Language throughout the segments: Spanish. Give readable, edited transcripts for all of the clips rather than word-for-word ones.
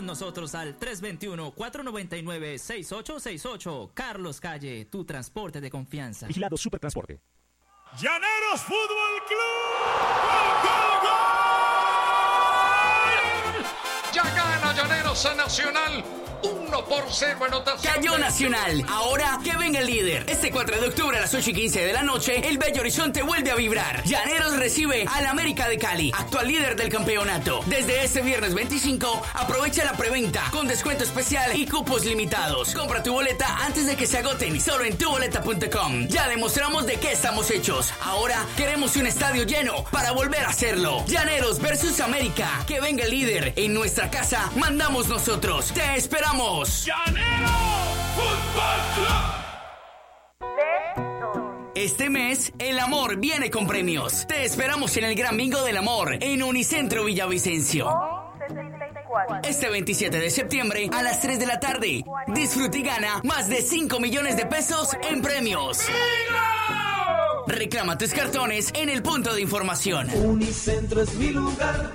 con nosotros al 321-499-6868. Carlos Calle, tu transporte de confianza. Vigilado Supertransporte. Llaneros Fútbol Club. ¡Gol, gol, gol! Ya gana Llaneros a Nacional. 1-0 anotación. Cayó Nacional. Ahora que venga el líder. Este 4 de octubre a las 8:15 de la noche, el Bello Horizonte vuelve a vibrar. Llaneros recibe al América de Cali, actual líder del campeonato. Desde este viernes 25, aprovecha la preventa con descuento especial y cupos limitados. Compra tu boleta antes de que se agoten, solo en tuboleta.com. Ya demostramos de qué estamos hechos. Ahora queremos un estadio lleno para volver a hacerlo. Llaneros versus América. Que venga el líder. En nuestra casa mandamos nosotros. Te esperamos. ¡Llanero Fútbol Club! Este mes, el amor viene con premios. Te esperamos en el Gran Bingo del Amor en Unicentro Villavicencio. Este 27 de septiembre a las 3 de la tarde. Disfruta y gana más de 5 millones de pesos en premios. Reclama tus cartones en el punto de información. Unicentro es mi lugar.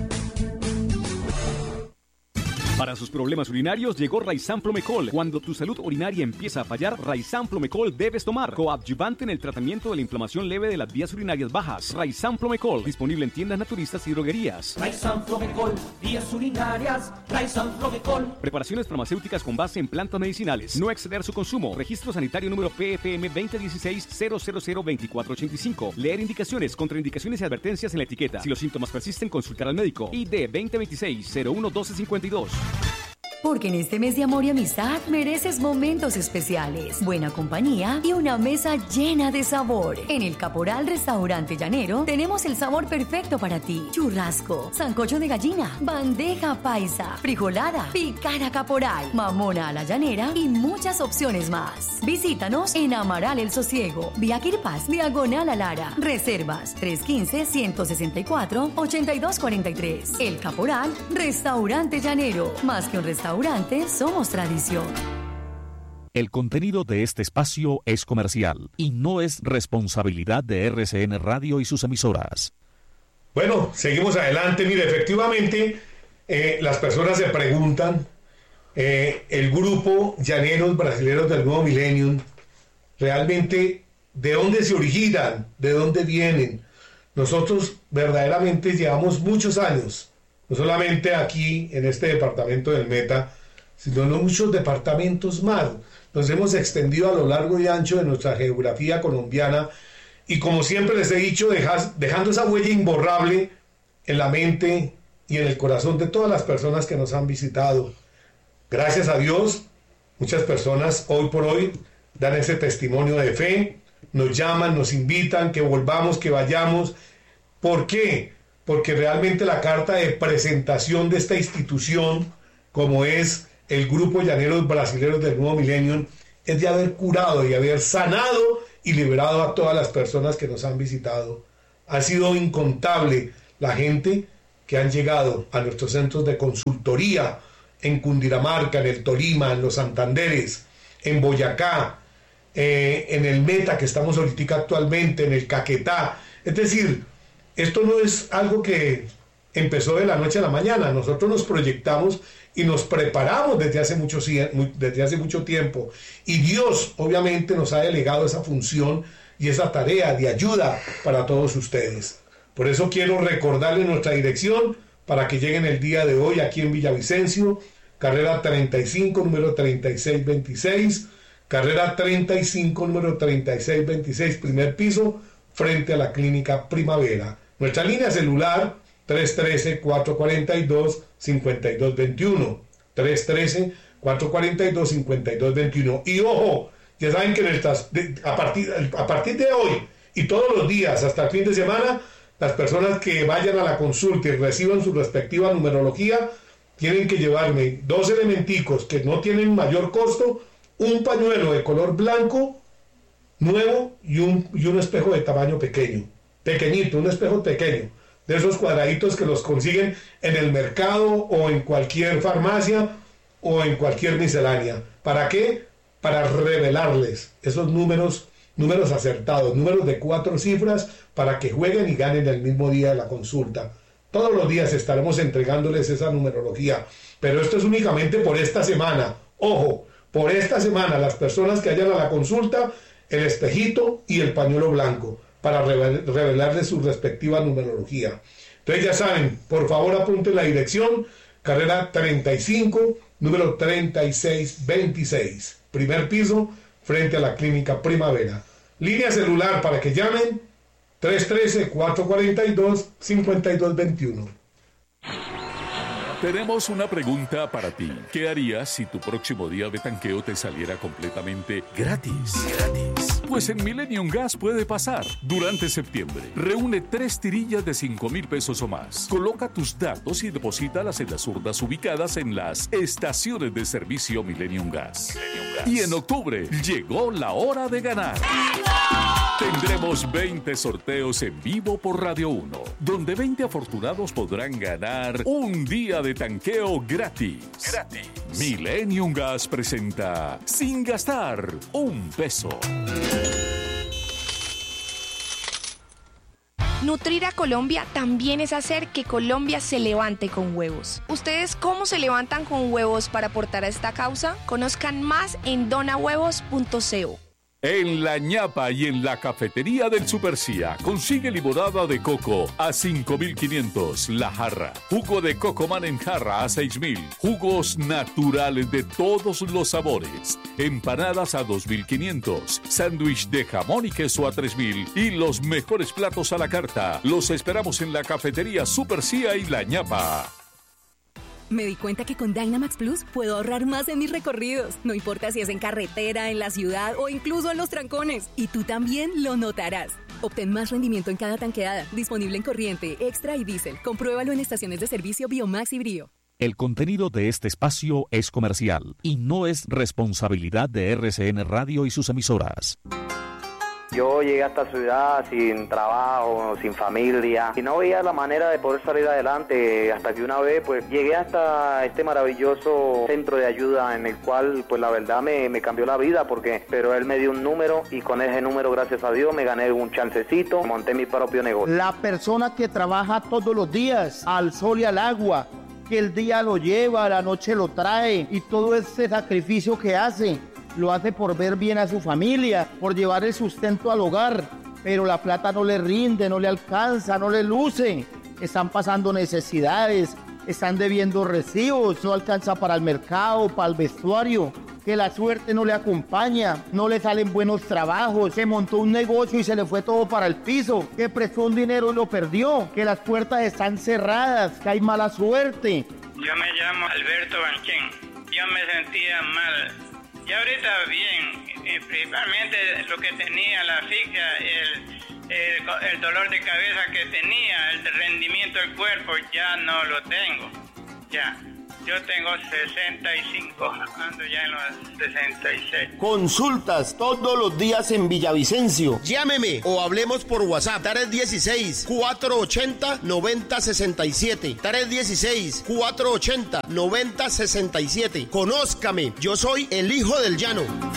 Para sus problemas urinarios llegó Raizan Flomecol. Cuando tu salud urinaria empieza a fallar, Raizan Flomecol debes tomar. Coadyuvante en el tratamiento de la inflamación leve de las vías urinarias bajas. Raizan Flomecol, disponible en tiendas naturistas y droguerías. Raizan Flomecol, vías urinarias. Raizan Flomecol. Preparaciones farmacéuticas con base en plantas medicinales. No exceder su consumo. Registro sanitario número PFM 2016-0002485. Leer indicaciones, contraindicaciones y advertencias en la etiqueta. Si los síntomas persisten, consultar al médico. ID 2026-011252. Porque en este mes de amor y amistad mereces momentos especiales, buena compañía y una mesa llena de sabor. En el Caporal Restaurante Llanero tenemos el sabor perfecto para ti. Churrasco, sancocho de gallina, bandeja paisa, frijolada, picada caporal, mamona a la llanera y muchas opciones más. Visítanos en Amaral El Sosiego, Vía Quirpás, Diagonal a Lara. Reservas 315-164-8243. El Caporal Restaurante Llanero. Más que un restaurante, somos tradición. El contenido de este espacio es comercial y no es responsabilidad de RCN Radio y sus emisoras. Bueno, seguimos adelante. Mire, efectivamente, las personas se preguntan, el grupo Llaneros Brasileros del Nuevo Millennium, realmente, ¿de dónde se originan? ¿De dónde vienen? Nosotros verdaderamente llevamos muchos años, no solamente aquí en este departamento del Meta, sino en muchos departamentos más. Nos hemos extendido a lo largo y ancho de nuestra geografía colombiana y, como siempre les he dicho, dejando esa huella imborrable en la mente y en el corazón de todas las personas que nos han visitado. Gracias a Dios, muchas personas hoy por hoy dan ese testimonio de fe, nos llaman, nos invitan, que volvamos, que vayamos. ¿Por qué? Porque realmente la carta de presentación de esta institución, como es el Grupo Llaneros Brasileros del Nuevo Millennium, es de haber curado y haber sanado y liberado a todas las personas que nos han visitado. Ha sido incontable la gente que han llegado a nuestros centros de consultoría en Cundinamarca, en el Tolima, en los Santanderes, en Boyacá, en el Meta que estamos ahorita actualmente, en el Caquetá. Es decir, esto no es algo que empezó de la noche a la mañana. Nosotros nos proyectamos y nos preparamos desde hace mucho tiempo. Y Dios obviamente nos ha delegado esa función y esa tarea de ayuda para todos ustedes. Por eso quiero recordarles nuestra dirección para que lleguen el día de hoy aquí en Villavicencio, carrera 35, número 3626, carrera 35, número 3626, primer piso, frente a la Clínica Primavera. Nuestra línea celular 313-442-5221, 313-442-5221. Y ojo, ya saben que a partir de hoy y todos los días hasta el fin de semana, las personas que vayan a la consulta y reciban su respectiva numerología tienen que llevarme 2 elementicos que no tienen mayor costo, un pañuelo de color blanco nuevo y un espejo de tamaño pequeñito, un espejo pequeño, de esos cuadraditos que los consiguen en el mercado o en cualquier farmacia o en cualquier miscelánea. ¿Para qué? Para revelarles esos números acertados, números de 4 cifras, para que jueguen y ganen el mismo día de la consulta. Todos los días estaremos entregándoles esa numerología, pero esto es únicamente por esta semana. Ojo, por esta semana, las personas que vayan a la consulta, el espejito y el pañuelo blanco para revelarles su respectiva numerología. Entonces ya saben, por favor apunten la dirección, carrera 35, número 3626, primer piso, frente a la Clínica Primavera. Línea celular para que llamen, 313-442-5221. Tenemos una pregunta para ti. ¿Qué harías si tu próximo día de tanqueo te saliera completamente gratis? Pues en Millennium Gas puede pasar. Durante septiembre, reúne 3 tirillas de 5,000 pesos o más. Coloca tus datos y deposítalas en las urnas ubicadas en las estaciones de servicio Millennium Gas. Y en octubre, llegó la hora de ganar. Tendremos 20 sorteos en vivo por Radio 1, donde 20 afortunados podrán ganar un día de tanqueo gratis. Millennium Gas presenta Sin Gastar un Peso. Nutrir a Colombia también es hacer que Colombia se levante con huevos. ¿Ustedes cómo se levantan con huevos para aportar a esta causa? Conozcan más en donahuevos.co. En La Ñapa y en la cafetería del Supercía consigue limonada de coco a 5,500 la jarra, jugo de Cocoman en jarra a 6,000, jugos naturales de todos los sabores, empanadas a 2,500, sándwich de jamón y queso a 3,000 y los mejores platos a la carta. Los esperamos en la cafetería Supercía y La Ñapa. Me di cuenta que con Dynamax Plus puedo ahorrar más en mis recorridos. No importa si es en carretera, en la ciudad o incluso en los trancones. Y tú también lo notarás. Obtén más rendimiento en cada tanqueada. Disponible en corriente, extra y diésel. Compruébalo en estaciones de servicio Biomax y Brio. El contenido de este espacio es comercial y no es responsabilidad de RCN Radio y sus emisoras. Yo llegué a esta ciudad sin trabajo, sin familia, y no veía la manera de poder salir adelante, hasta que una vez pues llegué hasta este maravilloso centro de ayuda, en el cual pues la verdad me cambió la vida, pero él me dio un número y con ese número, gracias a Dios, me gané un chancecito, monté mi propio negocio. La persona que trabaja todos los días, al sol y al agua, que el día lo lleva, la noche lo trae, y todo ese sacrificio que hace, lo hace por ver bien a su familia, por llevar el sustento al hogar, pero la plata no le rinde, no le alcanza, no le luce. Están pasando necesidades, están debiendo recibos, no alcanza para el mercado, para el vestuario, que la suerte no le acompaña, no le salen buenos trabajos, que montó un negocio y se le fue todo para el piso, que prestó un dinero y lo perdió, que las puertas están cerradas, que hay mala suerte. Yo me llamo Alberto Banchén, yo me sentía mal. Y ahorita bien, principalmente lo que tenía, la asfixia, el dolor de cabeza que tenía, el rendimiento del cuerpo, ya no lo tengo. Ya, yo tengo 65, ando ya en los 66. Consultas todos los días en Villavicencio. Llámeme o hablemos por WhatsApp. 316-480-9067. 316-480-9067. Conózcame, yo soy el hijo del llano.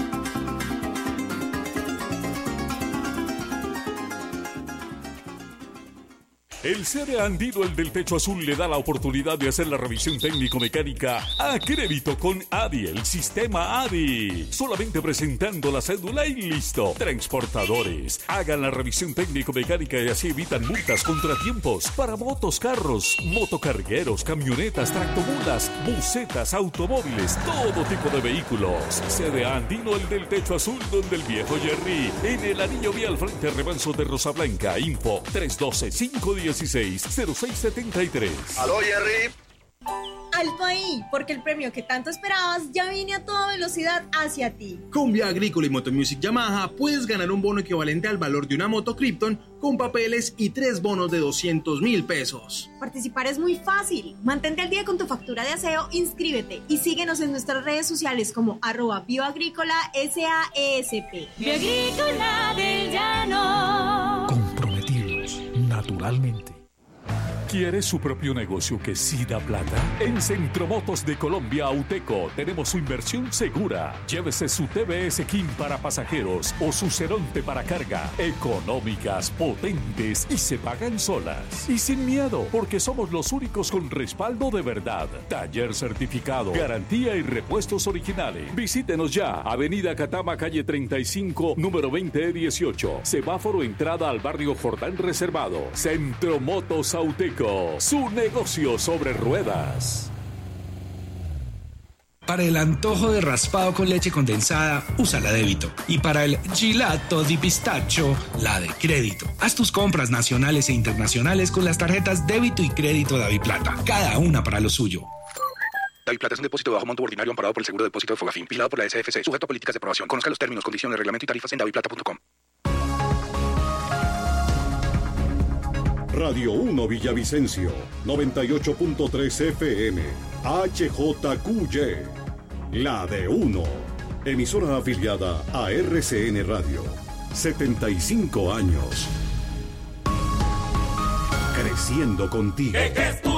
El CD Andino, el del techo azul, le da la oportunidad de hacer la revisión técnico-mecánica a crédito con ADI, el sistema ADI. Solamente presentando la cédula y listo. Transportadores, hagan la revisión técnico-mecánica y así evitan multas, contratiempos para motos, carros, motocargueros, camionetas, tractomulas, busetas, automóviles, todo tipo de vehículos. CD Andino, el del techo azul, donde el viejo Jerry, en el anillo vial frente al remanso de Rosa Blanca. Info 312-516-0673. ¡Aló, Jerry! Alto ahí, porque el premio que tanto esperabas ya viene a toda velocidad hacia ti. Con Vía Agrícola y Motomusic Yamaha puedes ganar un bono equivalente al valor de una moto Krypton con papeles y 3 bonos de 200,000 pesos. Participar es muy fácil. Mantente al día con tu factura de aseo, inscríbete y síguenos en nuestras redes sociales como @bioagrícola SAESP. Vía Agrícola del Llano. Comprometidos, naturalmente. ¿Quiere su propio negocio que sí da plata? En Centromotos de Colombia Auteco tenemos su inversión segura. Llévese su TBS King para pasajeros o su Ceronte para carga. Económicas, potentes y se pagan solas. Y sin miedo, porque somos los únicos con respaldo de verdad. Taller certificado, garantía y repuestos originales. Visítenos ya. Avenida Catama, calle 35, número 20E18. Semáforo entrada al barrio Jordán Reservado. Centromotos Auteco. Su negocio sobre ruedas. Para el antojo de raspado con leche condensada, usa la débito. Y para el gelato di pistacho, la de crédito. Haz tus compras nacionales e internacionales con las tarjetas débito y crédito DaviPlata. Cada una para lo suyo. DaviPlata es un depósito de bajo monto ordinario amparado por el Seguro de Depósito de Fogafín, vigilado por la SFC, sujeto a políticas de aprobación. Conozca los términos, condiciones, reglamento y tarifas en daviplata.com. Radio 1 Villavicencio, 98.3 FM, HJQY, la de 1, emisora afiliada a RCN Radio, 75 años, creciendo contigo. ¿Qué es tu